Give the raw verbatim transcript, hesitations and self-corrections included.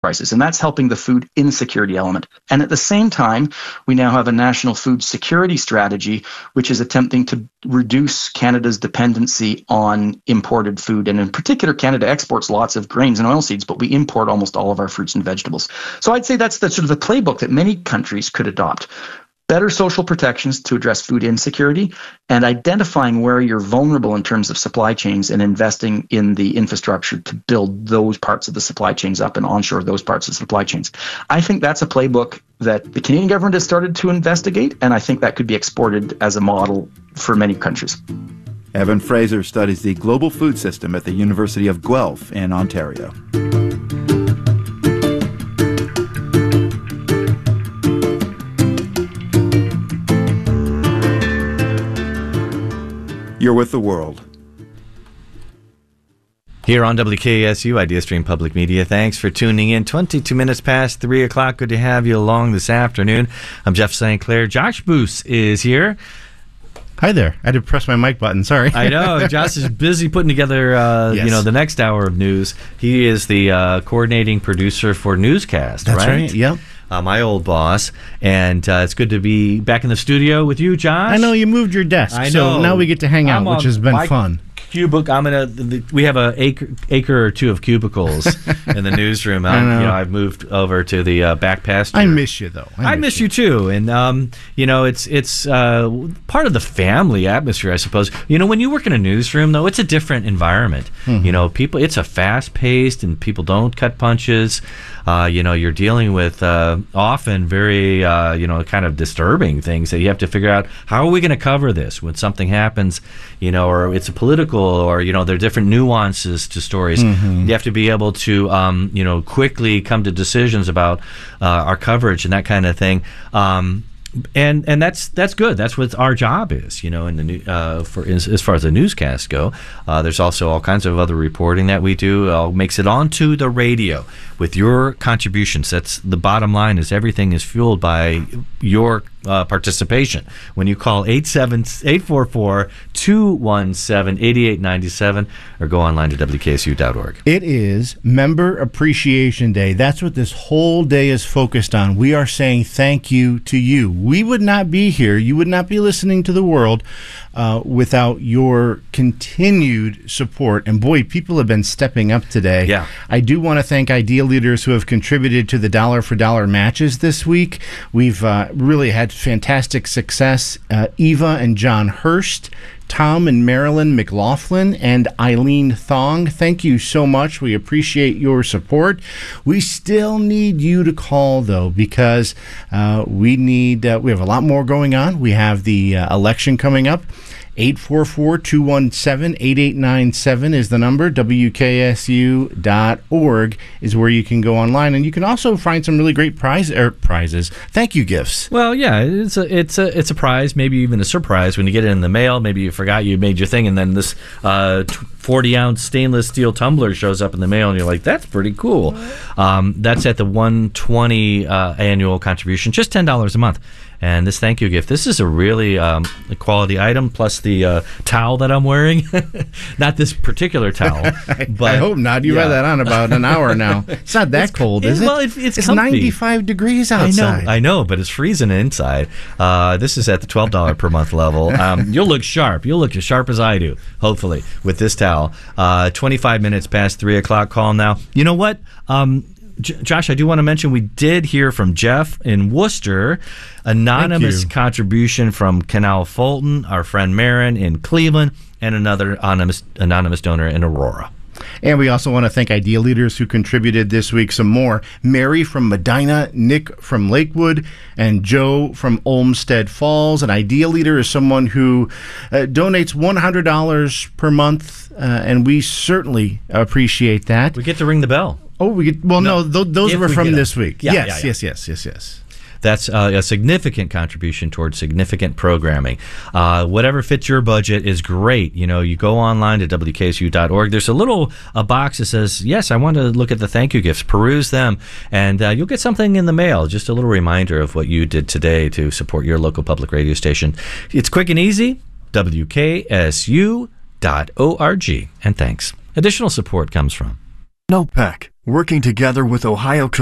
prices, and that's helping the food insecurity element. And at the same time, we now have a national food security strategy, which is attempting to reduce Canada's dependency on imported food. And in particular, Canada exports lots of grains and oilseeds, but we import almost all of our fruits and vegetables. So I'd say that's the sort of the playbook that many countries could adopt. Better social protections to address food insecurity, and identifying where you're vulnerable in terms of supply chains and investing in the infrastructure to build those parts of the supply chains up and onshore those parts of the supply chains. I think that's a playbook that the Canadian government has started to investigate, and I think that could be exported as a model for many countries. Evan Fraser studies the global food system at the University of Guelph in Ontario. You're with The World. Here on W K S U, IdeaStream Public Media. Thanks for tuning in. twenty-two minutes past three o'clock. Good to have you along this afternoon. I'm Jeff Saint Clair. Josh Boos is here. Hi there. I had to press my mic button. Sorry. I know. Josh is busy putting together, uh, yes. you know, the next hour of news. He is the uh, coordinating producer for Newscast, That's right? That's right. Yep. Uh, my old boss, and uh, it's good to be back in the studio with you, Josh. I know you moved your desk, I know. So now we get to hang out, I'm which has been my fun. Cubicle. I'm gonna. The, we have a acre, acre or two of cubicles in the newsroom. Um, know. You know, I've moved over to the uh, back pasture. I miss you though. I, I miss, miss you. you too, and um, you know, it's it's uh, part of the family atmosphere, I suppose. You know, when you work in a newsroom, though, it's a different environment. Mm-hmm. You know, people. It's a fast paced, and people don't cut punches. Uh, you know, you're dealing with uh, often very, uh, you know, kind of disturbing things that you have to figure out, how are we going to cover this when something happens, you know, or it's a political, or, you know, there are different nuances to stories. Mm-hmm. You have to be able to, um, you know, quickly come to decisions about uh, our coverage and that kind of thing. Um, And and that's that's good. That's what our job is, you know. In the new, uh, for as, as far as the newscasts go, uh, there's also all kinds of other reporting that we do. Uh, makes it onto the radio with your contributions. That's the bottom line. Is everything is fueled by your uh, participation. When you call eight four four, two one seven, eight eight nine seven or go online to W K S U dot org. It is Member Appreciation Day. That's what this whole day is focused on. We are saying thank you to you. We would not be here, you would not be listening to The World uh, without your continued support. And boy, people have been stepping up today. Yeah. I do want to thank Idea Leaders who have contributed to the dollar for dollar matches this week. We've uh, really had fantastic success. Uh, Eva and John Hurst, Tom and Marilyn McLaughlin, and Eileen Thong, thank you so much. We appreciate your support. We still need you to call, though, because uh, we need uh, we have a lot more going on. We have the uh, election coming up. eight four four, two one seven, eight eight nine seven is the number. W K S U dot org is where you can go online, and you can also find some really great prize er, prizes. Thank you gifts. Well, yeah, it's a it's a it's a prize, maybe even a surprise when you get it in the mail. Maybe you forgot you made your thing, and then this uh, forty ounce stainless steel tumbler shows up in the mail, and you're like, that's pretty cool. Um, that's at the one twenty uh, annual contribution, just ten dollars a month. And this thank you gift, this is a really um, quality item, plus the uh, towel that I'm wearing. Not this particular towel. But I hope not. You yeah. had that on about an hour now. It's not that it's, cold, is it, it? Well, it, it's It's comfy. ninety-five degrees outside. I know, I know, but it's freezing inside. Uh, this is at the twelve dollars per month level. Um, you'll look sharp. You'll look as sharp as I do, hopefully, with this towel. Uh, twenty-five minutes past three o'clock. Call now. You know what? Um, J- Josh, I do want to mention we did hear from Jeff in Worcester. Anonymous contribution from Canal Fulton, our friend Marin in Cleveland, and another anonymous, anonymous donor in Aurora. And we also want to thank Idea Leaders who contributed this week some more. Mary from Medina, Nick from Lakewood, and Joe from Olmsted Falls. An Idea Leader is someone who uh, donates one hundred dollars per month, uh, and we certainly appreciate that. We get to ring the bell. Oh, we get, well, no, no th- those If were we from get this them. week. Yeah, yes, yeah, yeah. yes, yes, yes, yes. That's uh, a significant contribution towards significant programming. Uh, whatever fits your budget is great. You know, you go online to W K S U dot org. There's a little a box that says, yes, I want to look at the thank you gifts. Peruse them, and uh, you'll get something in the mail. Just a little reminder of what you did today to support your local public radio station. It's quick and easy. W K S U dot org. And thanks. Additional support comes from Snowpack, working together with Ohio